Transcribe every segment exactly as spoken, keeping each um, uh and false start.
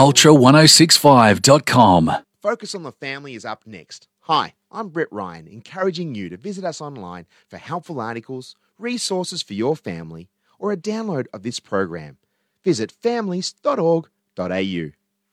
ultra ten sixty-five dot com. Focus on the Family is up next. Hi, I'm Brett Ryan, encouraging you to visit us online for helpful articles, resources for your family, or a download of this program. Visit families dot org dot a u.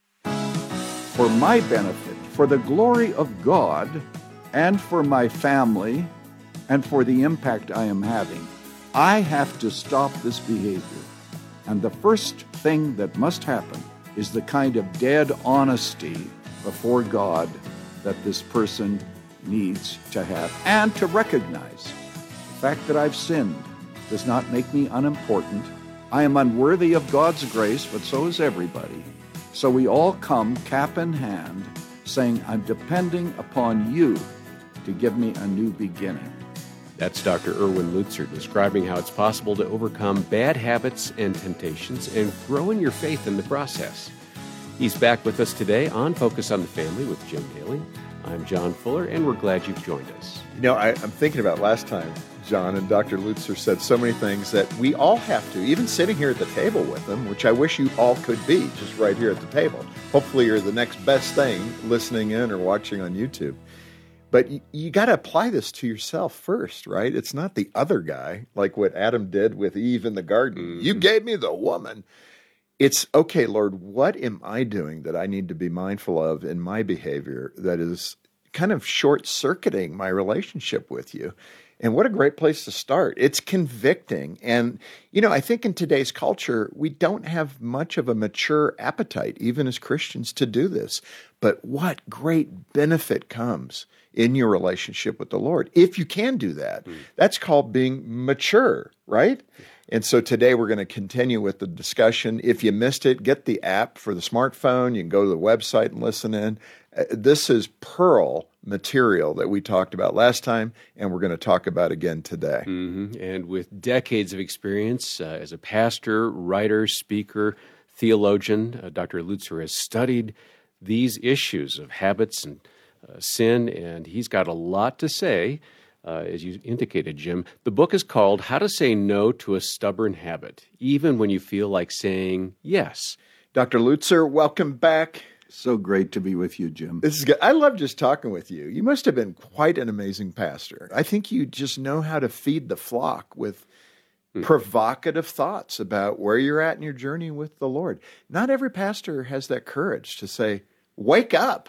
For my benefit, for the glory of God, and for my family, and for the impact I am having, I have to stop this behavior. And the first thing that must happen is the kind of dead honesty before God that this person needs to have, and to recognize the fact that I've sinned does not make me unimportant. I am unworthy of God's grace, but so is everybody. So we all come cap in hand saying, I'm depending upon you to give me a new beginning. That's Doctor Erwin Lutzer describing how it's possible to overcome bad habits and temptations and grow in your faith in the process. He's back with us today on Focus on the Family with Jim Daly. I'm John Fuller, and we're glad you've joined us. You know, I, I'm thinking about last time, John, and Doctor Lutzer said so many things that we all have to, even sitting here at the table with them, which I wish you all could be, just right here at the table. Hopefully you're the next best thing listening in or watching on YouTube. But you, you got to apply this to yourself first, right? It's not the other guy, like what Adam did with Eve in the garden. Mm-hmm. You gave me the woman. It's, okay, Lord, what am I doing that I need to be mindful of in my behavior that is kind of short-circuiting my relationship with you? And what a great place to start. It's convicting. And, you know, I think in today's culture, we don't have much of a mature appetite, even as Christians, to do this. But what great benefit comes in your relationship with the Lord if you can do that. Mm. That's called being mature, right? And so today we're going to continue with the discussion. If you missed it, get the app for the smartphone. You can go to the website and listen in. Uh, this is pearl material that we talked about last time, and we're going to talk about again today. Mm-hmm. And with decades of experience uh, as a pastor, writer, speaker, theologian, uh, Doctor Lutzer has studied these issues of habits and uh, sin, and he's got a lot to say. Uh, as you indicated, Jim, the book is called How to Say No to a Stubborn Habit, even when you feel like saying yes. Doctor Lutzer, welcome back. So great to be with you, Jim. This is good. I love just talking with you. You must have been quite an amazing pastor. I think you just know how to feed the flock with hmm. provocative thoughts about where you're at in your journey with the Lord. Not every pastor has that courage to say, wake up.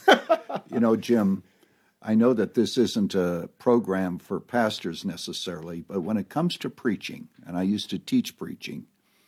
You know, Jim, I know that this isn't a program for pastors necessarily, but when it comes to preaching, and I used to teach preaching,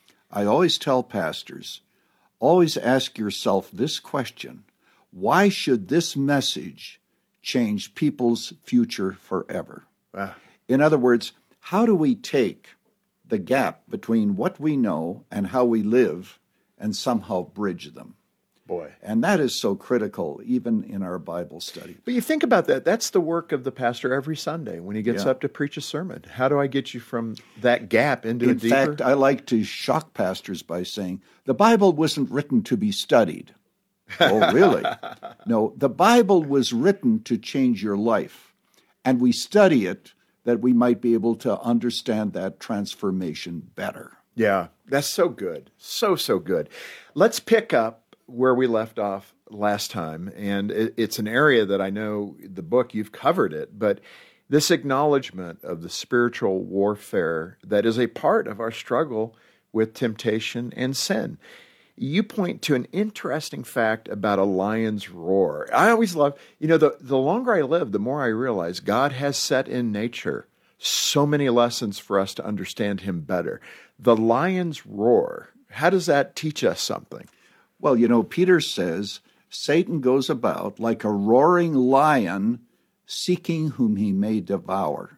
I always tell pastors, always ask yourself this question: why should this message change people's future forever? Wow. In other words, how do we take the gap between what we know and how we live and somehow bridge them? Boy. And that is so critical, even in our Bible study. But you think about that. That's the work of the pastor every Sunday when he gets Yeah. up to preach a sermon. How do I get you from that gap into In a deeper? fact, I like to shock pastors by saying, the Bible wasn't written to be studied. Oh, really? No, the Bible was written to change your life. And we study it that we might be able to understand that transformation better. Yeah, that's so good. So, so good. Let's pick up where we left off last time. And it, it's an area that I know the book, you've covered it, but this acknowledgement of the spiritual warfare that is a part of our struggle with temptation and sin. You point to an interesting fact about a lion's roar. I always love, you know, the, the longer I live, the more I realize God has set in nature so many lessons for us to understand him better. The lion's roar, how does that teach us something? Well, you know, Peter says, Satan goes about like a roaring lion seeking whom he may devour.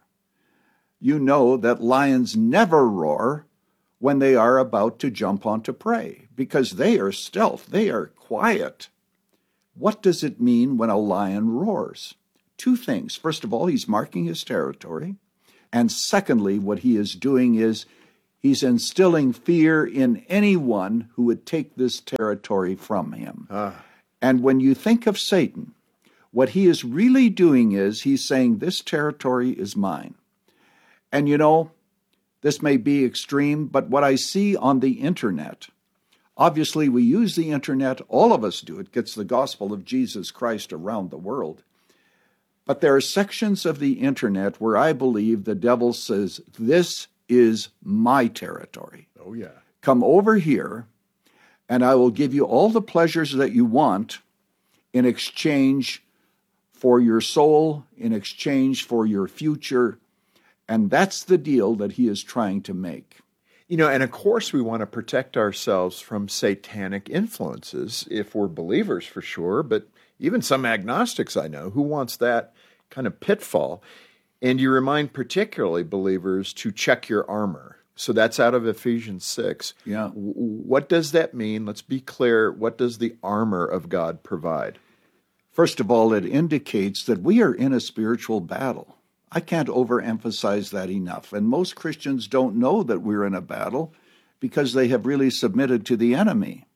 You know that lions never roar when they are about to jump onto prey, because they are stealth, they are quiet. What does it mean when a lion roars? Two things. First of all, he's marking his territory. And secondly, what he is doing is he's instilling fear in anyone who would take this territory from him. Ah. And when you think of Satan, what he is really doing is he's saying, this territory is mine. And you know, this may be extreme, but what I see on the internet, Obviously, we use the internet. All of us do. It gets the gospel of Jesus Christ around the world. But there are sections of the internet where I believe the devil says, this is my territory. Oh, yeah. Come over here, and I will give you all the pleasures that you want in exchange for your soul, in exchange for your future. And that's the deal that he is trying to make. You know, and of course we want to protect ourselves from satanic influences if we're believers for sure, but even some agnostics I know, who wants that kind of pitfall? And you remind particularly believers to check your armor. So that's out of Ephesians six. Yeah. W- What does that mean? Let's be clear. What does the armor of God provide? First of all, it indicates that we are in a spiritual battle. I can't overemphasize that enough. And most Christians don't know that we're in a battle because they have really submitted to the enemy.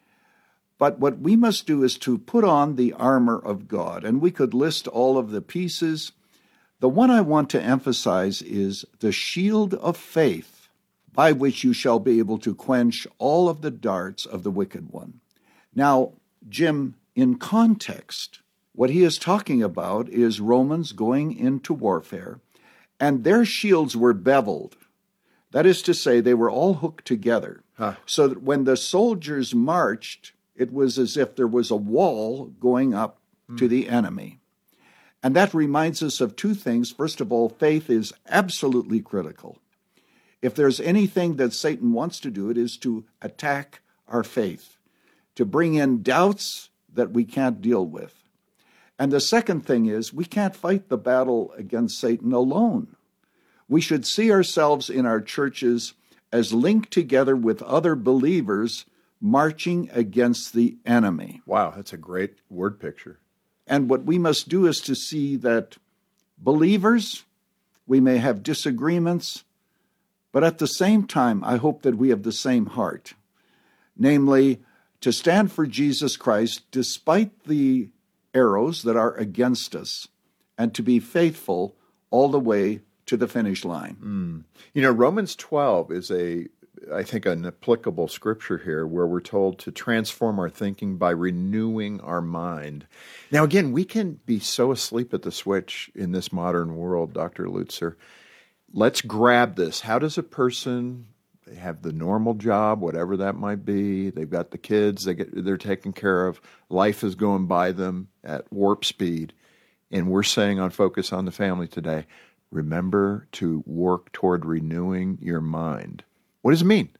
But what we must do is to put on the armor of God. And we could list all of the pieces. The one I want to emphasize is the shield of faith, by which you shall be able to quench all of the darts of the wicked one. Now, Jim, in context, what he is talking about is Romans going into warfare, and their shields were beveled. That is to say, they were all hooked together, Huh. so that when the soldiers marched, it was as if there was a wall going up to the enemy. And that reminds us of two things. First of all, faith is absolutely critical. If there's anything that Satan wants to do, it is to attack our faith, to bring in doubts that we can't deal with. And the second thing is, we can't fight the battle against Satan alone. We should see ourselves in our churches as linked together with other believers marching against the enemy. Wow, that's a great word picture. And what we must do is to see that believers, we may have disagreements, but at the same time, I hope that we have the same heart, namely, to stand for Jesus Christ despite the arrows that are against us, and to be faithful all the way to the finish line. Mm. You know, Romans twelve is a, I think, an applicable scripture here where we're told to transform our thinking by renewing our mind. Now, again, we can be so asleep at the switch in this modern world, Doctor Lutzer. Let's grab this. How does a person, they have the normal job, whatever that might be, they've got the kids, they get, they're taken care of, life is going by them at warp speed, and we're saying on Focus on the Family today, remember to work toward renewing your mind. What does it mean?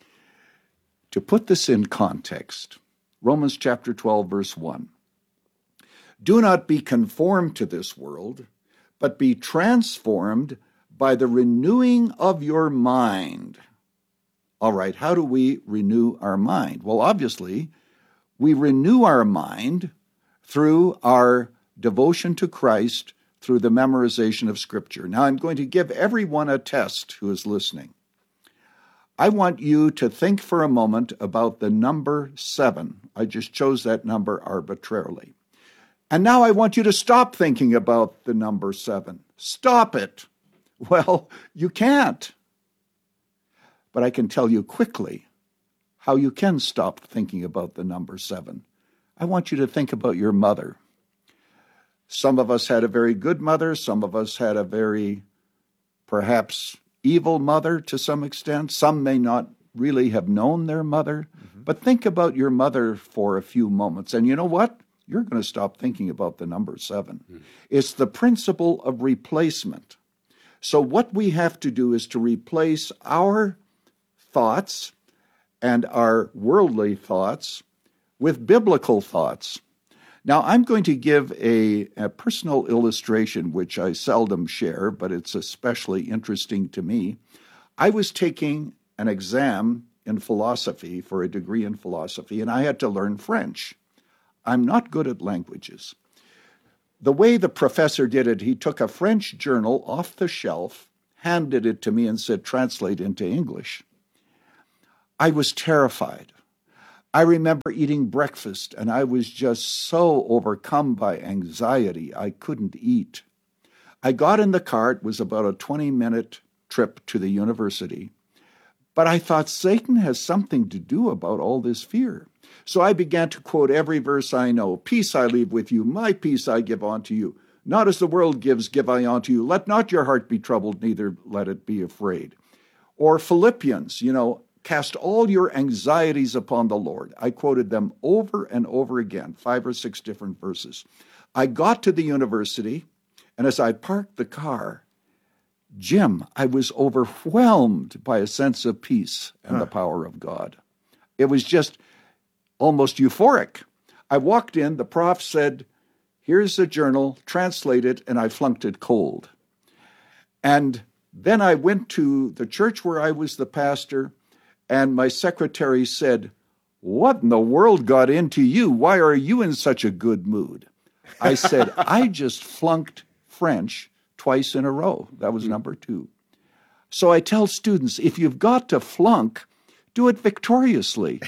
To put this in context, Romans chapter twelve, verse one. Do not be conformed to this world, but be transformed by the renewing of your mind. All right, how do we renew our mind? Well, obviously, we renew our mind through our devotion to Christ, through the memorization of Scripture. Now, I'm going to give everyone a test who is listening. I want you to think for a moment about the number seven. I just chose that number arbitrarily. And now I want you to stop thinking about the number seven. Stop it. Well, you can't. But I can tell you quickly how you can stop thinking about the number seven. I want you to think about your mother. Some of us had a very good mother. Some of us had a very, perhaps, evil mother to some extent. Some may not really have known their mother. Mm-hmm. But think about your mother for a few moments. And you know what? You're going to stop thinking about the number seven. Mm-hmm. It's the principle of replacement. So what we have to do is to replace our thoughts and our worldly thoughts with biblical thoughts. Now, I'm going to give a, a personal illustration, which I seldom share, but it's especially interesting to me. I was taking an exam in philosophy for a degree in philosophy, and I had to learn French. I'm not good at languages. The way the professor did it, he took a French journal off the shelf, handed it to me, and said, translate into English. I was terrified. I remember eating breakfast, and I was just so overcome by anxiety, I couldn't eat. I got in the car. It was about a twenty-minute trip to the university. But I thought Satan has something to do about all this fear. So I began to quote every verse I know. Peace I leave with you, my peace I give unto you. Not as the world gives, give I unto you. Let not your heart be troubled, neither let it be afraid. Or Philippians, you know, cast all your anxieties upon the Lord. I quoted them over and over again, five or six different verses. I got to the university, and as I parked the car, Jim, I was overwhelmed by a sense of peace and huh. the power of God. It was just almost euphoric. I walked in, the prof said, here's the journal, translate it, and I flunked it cold. And then I went to the church where I was the pastor, and my secretary said, what in the world got into you? Why are you in such a good mood? I said, I just flunked French twice in a row. That was number two. So I tell students, if you've got to flunk, do it victoriously.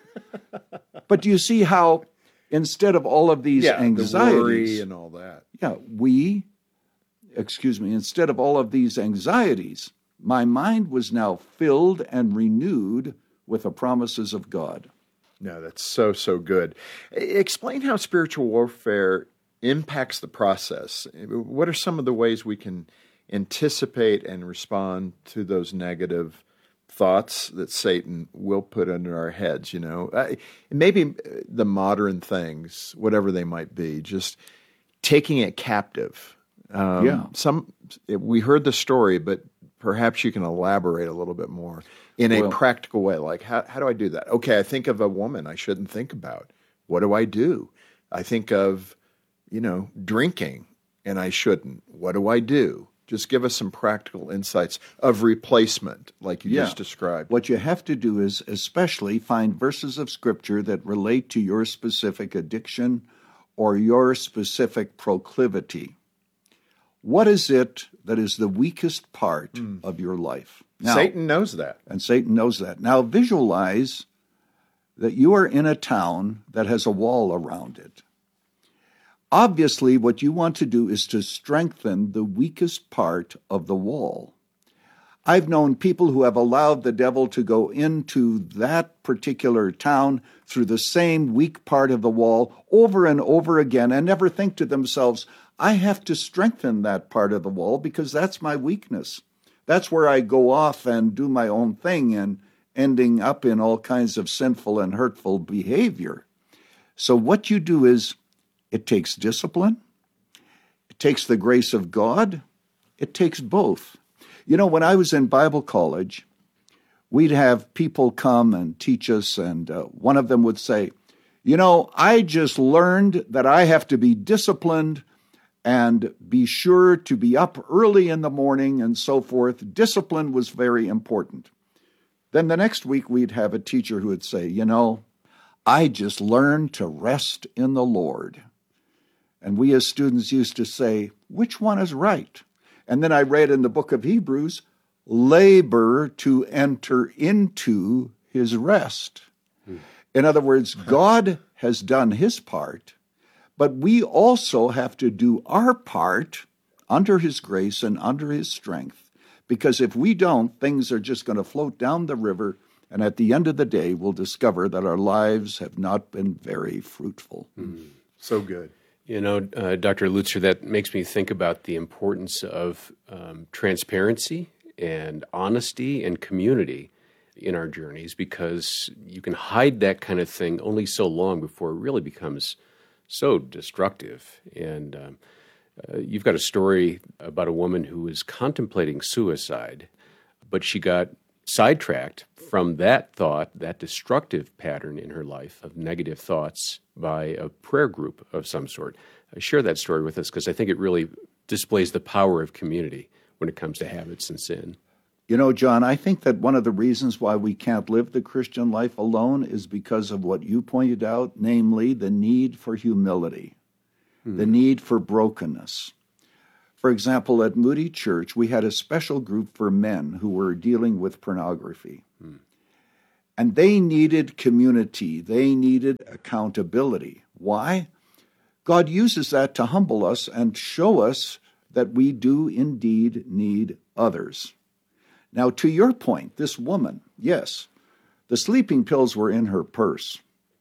But do you see how instead of all of these yeah, anxieties, the worry and all that, yeah, we, excuse me, instead of all of these anxieties, my mind was now filled and renewed with the promises of God. No, that's so, so good. Explain how spiritual warfare impacts the process. What are some of the ways we can anticipate and respond to those negative thoughts that Satan will put under our heads, you know? Uh, maybe the modern things, whatever they might be, just taking it captive. Um, yeah. Some we heard the story, but perhaps you can elaborate a little bit more in a well, practical way. Like, how, how do I do that? Okay, I think of a woman I shouldn't think about. What do I do? I think of, you know, drinking, and I shouldn't. What do I do? Just give us some practical insights of replacement, like you yeah. just described. What you have to do is especially find verses of Scripture that relate to your specific addiction or your specific proclivity. What is it that is the weakest part mm. of your life? Now, Satan knows that. And Satan knows that. Now visualize that you are in a town that has a wall around it. Obviously, what you want to do is to strengthen the weakest part of the wall. I've known people who have allowed the devil to go into that particular town through the same weak part of the wall over and over again and never think to themselves, I have to strengthen that part of the wall because that's my weakness. That's where I go off and do my own thing and ending up in all kinds of sinful and hurtful behavior. So what you do is, it takes discipline, it takes the grace of God, it takes both. You know, when I was in Bible college, we'd have people come and teach us, and uh, one of them would say, you know, I just learned that I have to be disciplined and be sure to be up early in the morning and so forth. Discipline was very important. Then the next week we'd have a teacher who would say, you know, I just learned to rest in the Lord. And we as students used to say, which one is right? And then I read in the book of Hebrews, labor to enter into his rest. Hmm. In other words, God has done his part, but we also have to do our part under his grace and under his strength. Because if we don't, things are just going to float down the river, and at the end of the day, we'll discover that our lives have not been very fruitful. Hmm. So good. You know, uh, Doctor Lutzer, that makes me think about the importance of um, transparency and honesty and community in our journeys, because you can hide that kind of thing only so long before it really becomes so destructive. And um, uh, you've got a story about a woman who was contemplating suicide, but she got sidetracked from that thought, that destructive pattern in her life of negative thoughts, by a prayer group of some sort. Uh, share that story with us, because I think it really displays the power of community when it comes to habits and sin. You know, John, I think that one of the reasons why we can't live the Christian life alone is because of what you pointed out, namely the need for humility, hmm. the need for brokenness. For example, at Moody Church, we had a special group for men who were dealing with pornography. Hmm. And they needed community. They needed accountability. Why? God uses that to humble us and show us that we do indeed need others. Now, to your point, this woman, Yes. The sleeping pills were in her purse.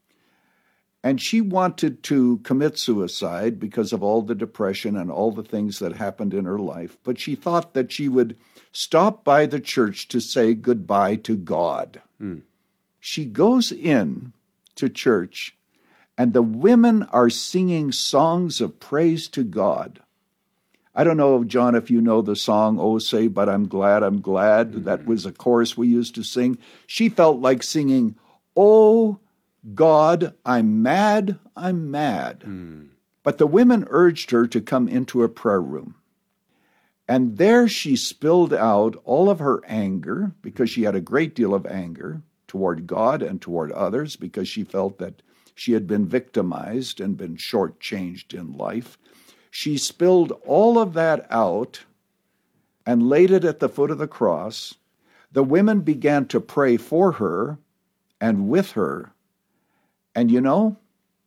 And she wanted to commit suicide because of all the depression and all the things that happened in her life. But she thought that she would stop by the church to say goodbye to God. Mm. She goes in to church, and the women are singing songs of praise to God. I don't know, John, if you know the song, "Oh, Say, But I'm Glad, I'm Glad." Mm-hmm. That was a chorus we used to sing. She felt like singing, "Oh, God, I'm mad, I'm mad." Mm. But the women urged her to come into a prayer room. And there she spilled out all of her anger, because she had a great deal of anger toward God and toward others, because she felt that she had been victimized and been shortchanged in life. She spilled all of that out and laid it at the foot of the cross. The women began to pray for her and with her. And you know,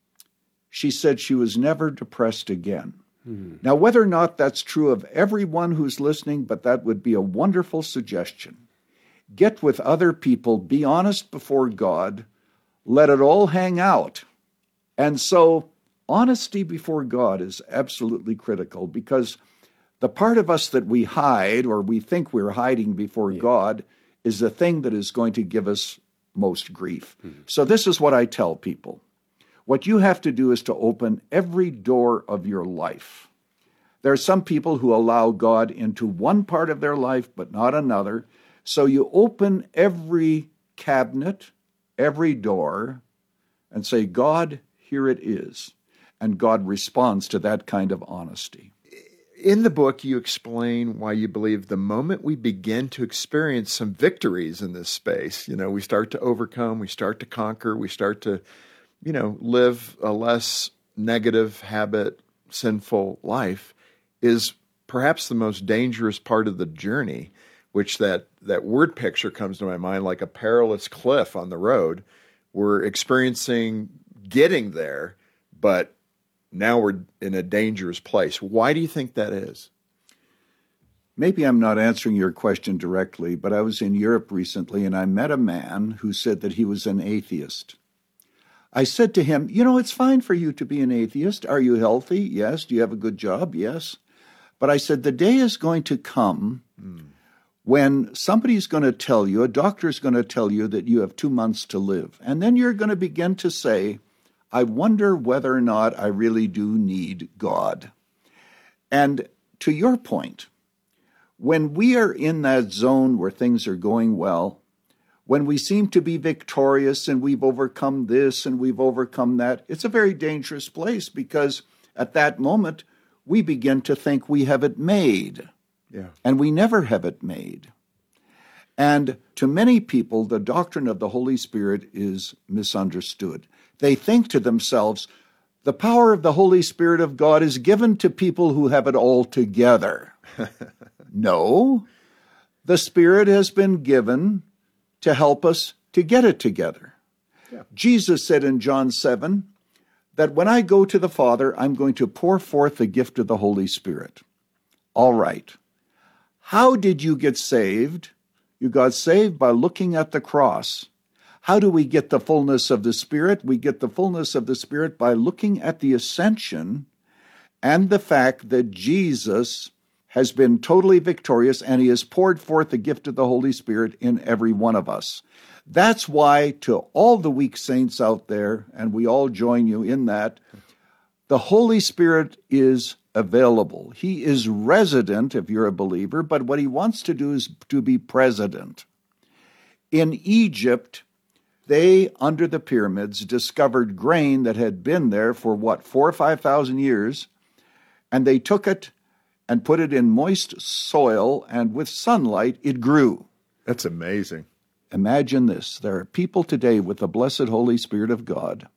she said she was never depressed again. Hmm. Now, whether or not that's true of everyone who's listening, but that would be a wonderful suggestion. Get with other people, be honest before God, let it all hang out. And so, honesty before God is absolutely critical, because the part of us that we hide, or we think we're hiding before yeah. God, is the thing that is going to give us most grief. Mm-hmm. So this is what I tell people. What you have to do is to open every door of your life. There are some people who allow God into one part of their life, but not another. So you open every cabinet, every door, and say, "God, here it is." And God responds to that kind of honesty. In the book, you explain why you believe the moment we begin to experience some victories in this space, you know, we start to overcome, we start to conquer, we start to, you know, live a less negative habit, sinful life, is perhaps the most dangerous part of the journey, which that, that word picture comes to my mind like a perilous cliff on the road. We're experiencing getting there, but now we're in a dangerous place. Why do you think that is? Maybe I'm not answering your question directly, but I was in Europe recently and I met a man who said that he was an atheist. I said to him, "You know, it's fine for you to be an atheist. Are you healthy? Yes. Do you have a good job? Yes." But I said, the day is going to come mm. when somebody's going to tell you, a doctor's going to tell you that you have two months to live. And then you're going to begin to say, "I wonder whether or not I really do need God." And to your point, when we are in that zone where things are going well, when we seem to be victorious and we've overcome this and we've overcome that, it's a very dangerous place, because at that moment, we begin to think we have it made. Yeah. And we never have it made. And to many people, the doctrine of the Holy Spirit is misunderstood. They think to themselves, the power of the Holy Spirit of God is given to people who have it all together. No, the Spirit has been given to help us to get it together. Yeah. Jesus said in John seven that when I go to the Father, I'm going to pour forth the gift of the Holy Spirit. All right. How did you get saved? You got saved by looking at the cross. How do we get the fullness of the Spirit? We get the fullness of the Spirit by looking at the ascension and the fact that Jesus has been totally victorious and he has poured forth the gift of the Holy Spirit in every one of us. That's why to all the weak saints out there, and we all join you in that, the Holy Spirit is available. He is resident if you're a believer, but what he wants to do is to be president. In Egypt, they, under the pyramids, discovered grain that had been there for, what, four or five thousand years, and they took it and put it in moist soil, and with sunlight, it grew. That's amazing. Imagine this. There are people today with the blessed Holy Spirit of God,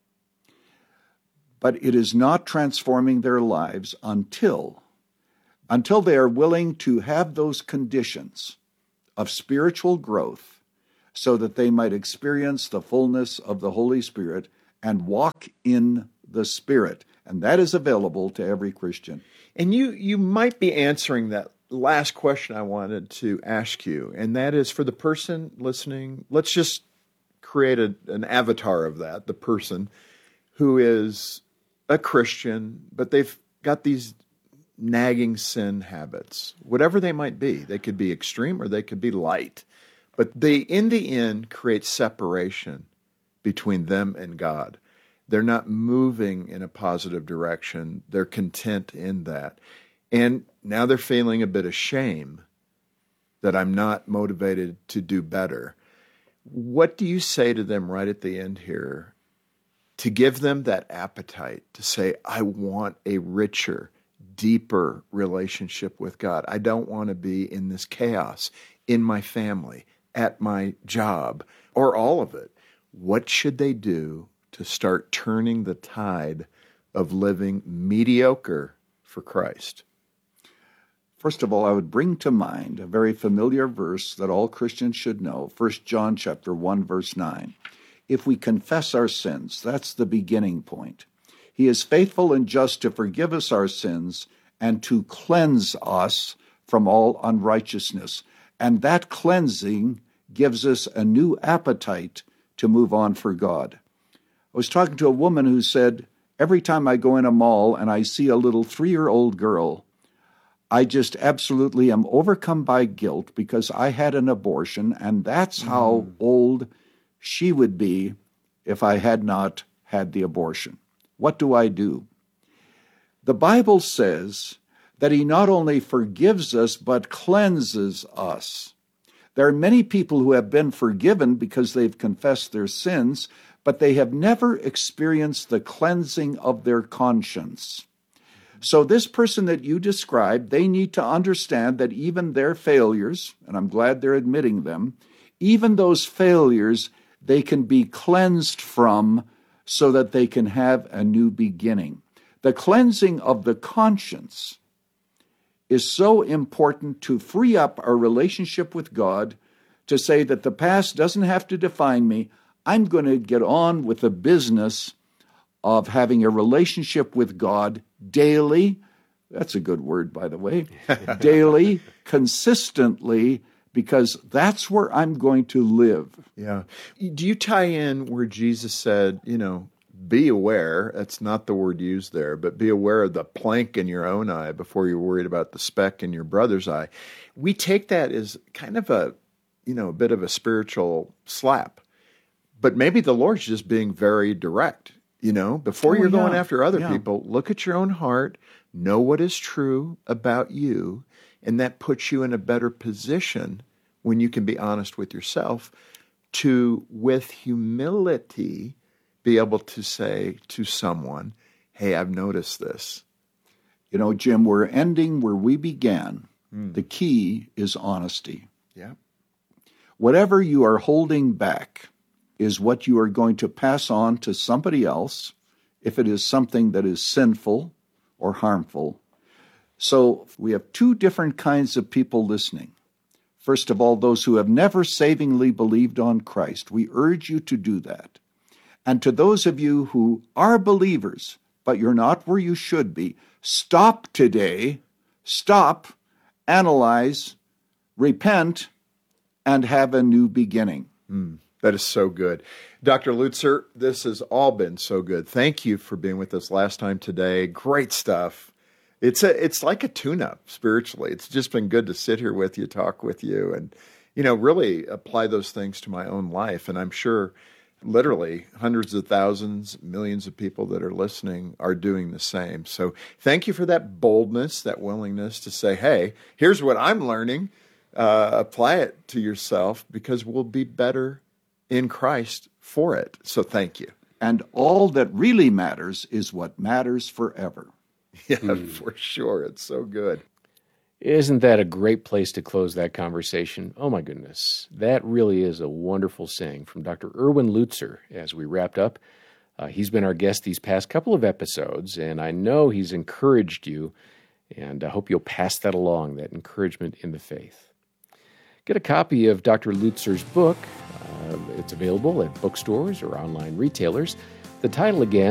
but it is not transforming their lives until, until they are willing to have those conditions of spiritual growth so that they might experience the fullness of the Holy Spirit and walk in the Spirit. And that is available to every Christian. And you, you might be answering that last question I wanted to ask you, and that is for the person listening, let's just create a, an avatar of that, the person who is a Christian, but they've got these nagging sin habits, whatever they might be. They could be extreme or they could be light, but they, in the end, create separation between them and God. They're not moving in a positive direction. They're content in that. And now they're feeling a bit of shame that I'm not motivated to do better. What do you say to them right at the end here to give them that appetite to say, I want a richer, deeper relationship with God. I don't want to be in this chaos in my family, at my job, or all of it. What should they do to start turning the tide of living mediocre for Christ? First of all, I would bring to mind a very familiar verse that all Christians should know, First John chapter one, verse nine. If we confess our sins, that's the beginning point. He is faithful and just to forgive us our sins and to cleanse us from all unrighteousness. And that cleansing gives us a new appetite to move on for God. I was talking to a woman who said, every time I go in a mall and I see a little three-year-old girl, I just absolutely am overcome by guilt because I had an abortion, and that's how mm. old she would be if I had not had the abortion. What do I do? The Bible says that he not only forgives us, but cleanses us. There are many people who have been forgiven because they've confessed their sins, but they have never experienced the cleansing of their conscience. So this person that you described, they need to understand that even their failures, and I'm glad they're admitting them, even those failures, they can be cleansed from so that they can have a new beginning. The cleansing of the conscience is so important to free up our relationship with God, to say that the past doesn't have to define me. I'm going to get on with the business of having a relationship with God daily. That's a good word, by the way. Daily, consistently, because that's where I'm going to live. Yeah. Do you tie in where Jesus said, you know, be aware, that's not the word used there, but be aware of the plank in your own eye before you're worried about the speck in your brother's eye. We take that as kind of a, you know, a bit of a spiritual slap. But maybe the Lord's just being very direct, you know, before oh, you're yeah. going after other yeah. people, look at your own heart, know what is true about you, and that puts you in a better position when you can be honest with yourself to, with humility, be able to say to someone, hey, I've noticed this. You know, Jim, we're ending where we began. Mm. The key is honesty. Yeah. Whatever you are holding back is what you are going to pass on to somebody else if it is something that is sinful or harmful. So we have two different kinds of people listening. First of all, those who have never savingly believed on Christ. We urge you to do that. And to those of you who are believers, but you're not where you should be, stop today, stop, analyze, repent, and have a new beginning. Mm, that is so good. Doctor Lutzer, this has all been so good. Thank you for being with us last time today. Great stuff. It's a, it's like a tune-up spiritually. It's just been good to sit here with you, talk with you, and, you know, really apply those things to my own life. And I'm sure literally hundreds of thousands, millions of people that are listening are doing the same. So thank you for that boldness, that willingness to say, hey, here's what I'm learning. Uh, apply it to yourself because we'll be better in Christ for it. So thank you. And all that really matters is what matters forever. Yeah, mm. for sure. It's so good. Isn't that a great place to close that conversation? Oh, my goodness. That really is a wonderful saying from Doctor Erwin Lutzer as we wrapped up. Uh, he's been our guest these past couple of episodes, and I know he's encouraged you, and I hope you'll pass that along, that encouragement in the faith. Get a copy of Doctor Lutzer's book. Uh, it's available at bookstores or online retailers. The title again,